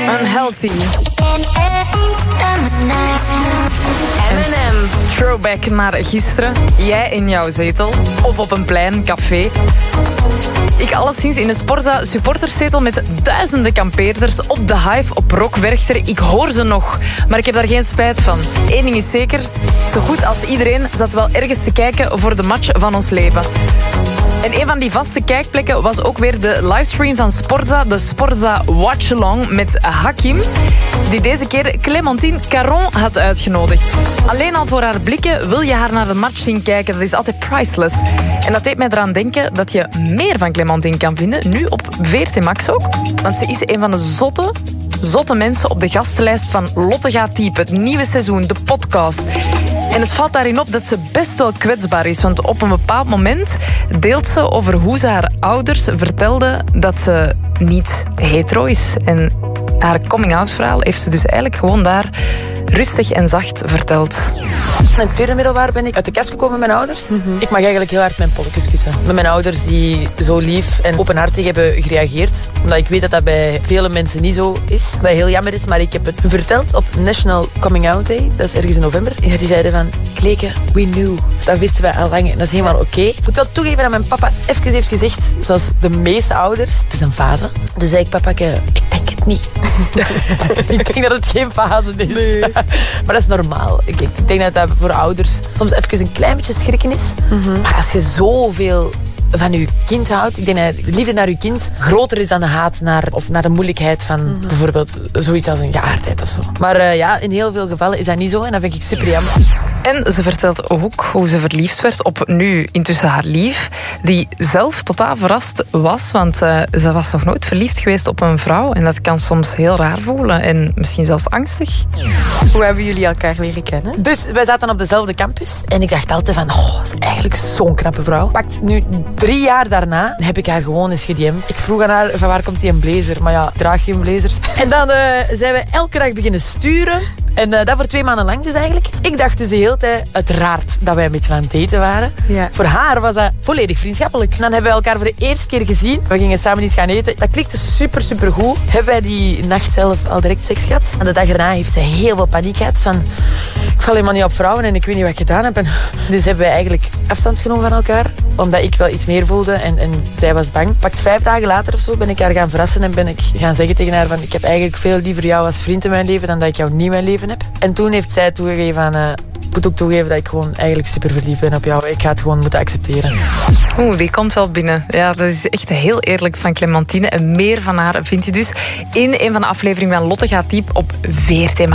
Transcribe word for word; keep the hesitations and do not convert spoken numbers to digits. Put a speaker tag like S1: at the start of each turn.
S1: Unhealthy. M en M. Throwback naar gisteren. Jij in jouw zetel. Of op een plein, café. Ik alleszins in een Sporza supporterszetel met duizenden kampeerders op de Hive op Rockwerchter. Ik hoor ze nog, maar ik heb daar geen spijt van. Eén ding is zeker, zo goed als iedereen zat wel ergens te kijken voor de match van ons leven. En een van die vaste kijkplekken was ook weer de livestream van Sporza, de Sporza Watch Along met Hakim, die deze keer Clémentine Caron had uitgenodigd. Alleen al voor haar blikken wil je haar naar de match zien kijken. Dat is altijd priceless. En dat deed mij eraan denken dat je meer van Clémentine kan vinden, nu op V R T Max ook. Want ze is een van de zotte, zotte mensen op de gastenlijst van Lotte gaat typen, het nieuwe seizoen, de podcast. En het valt daarin op dat ze best wel kwetsbaar is. Want op een bepaald moment deelt ze over hoe ze haar ouders vertelde dat ze niet hetero is. En haar coming-out verhaal heeft ze dus eigenlijk gewoon daar rustig en zacht verteld.
S2: In het vierde middelbaar ben ik uit de kast gekomen met mijn ouders. Mm-hmm. Ik mag eigenlijk heel hard mijn polletjes kussen. Met mijn ouders die zo lief en openhartig hebben gereageerd. Omdat ik weet dat dat bij vele mensen niet zo is. Wat heel jammer is, maar ik heb het verteld op National Coming Out Day. Dat is ergens in november. En die zeiden van, Kleke, we knew. Dat wisten wij al lang en dat is helemaal oké. Okay. Ik moet wel toegeven dat mijn papa even heeft gezegd, zoals de meeste ouders, het is een fase. Dus zei ik, papa, ik denk het niet. Ik denk dat het geen fase is. Nee. Maar dat is normaal. Ik, ik denk dat dat voor ouders soms even een klein beetje schrikken is. Mm-hmm. Maar als je zoveel van je kind houdt, ik denk dat de liefde naar je kind groter is dan de haat naar, of naar de moeilijkheid van mm-hmm. bijvoorbeeld zoiets als een geaardheid of zo. Maar uh, ja, in heel veel gevallen is dat niet zo en dat vind ik super jammer.
S1: En ze vertelt ook hoe ze verliefd werd op nu intussen haar lief, die zelf totaal verrast was, want uh, ze was nog nooit verliefd geweest op een vrouw en dat kan soms heel raar voelen en misschien zelfs angstig.
S3: Hoe hebben jullie elkaar leren kennen?
S2: Dus wij zaten op dezelfde campus en ik dacht altijd van, oh, dat is eigenlijk zo'n knappe vrouw. Pakt nu drie jaar daarna heb ik haar gewoon eens gedm'd. Ik vroeg aan haar van waar komt die een blazer, maar ja, ik draag geen blazers. En dan uh, zijn we elke dag beginnen sturen. En uh, dat voor twee maanden lang dus eigenlijk. Ik dacht dus de hele tijd uiteraard dat wij een beetje aan het daten waren. Ja. Voor haar was dat volledig vriendschappelijk. En dan hebben we elkaar voor de eerste keer gezien. We gingen samen iets gaan eten. Dat klikte super, super goed. Hebben wij die nacht zelf al direct seks gehad. En de dag erna heeft ze heel veel paniek gehad. Van, ik val helemaal niet op vrouwen en ik weet niet wat ik gedaan heb. En dus hebben wij eigenlijk afstand genomen van elkaar. Omdat ik wel iets meer voelde en, en zij was bang. Pakt vijf dagen later of zo ben ik haar gaan verrassen. En ben ik gaan zeggen tegen haar van, ik heb eigenlijk veel liever jou als vriend in mijn leven dan dat ik jou niet in mijn leven heb. En toen heeft zij toegegeven aan... Uh, ik moet ook toegeven dat ik gewoon eigenlijk super verliefd ben op jou. Ik ga het gewoon moeten accepteren.
S1: Oeh, die komt wel binnen. Ja, dat is echt heel eerlijk van Clémentine. En meer van haar vind je dus in een van de afleveringen van Lotte gaat typen op V R T.